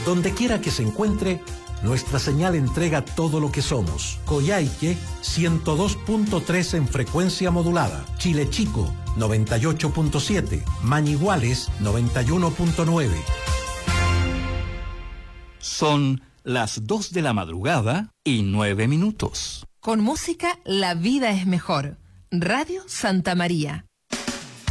Donde quiera que se encuentre, nuestra señal entrega todo lo que somos. Coyhaique, 102.3 en frecuencia modulada. Chile Chico, 98.7. Mañiguales, 91.9. Son las 2 de la madrugada y 9 minutos. Con música, la vida es mejor. Radio Santa María.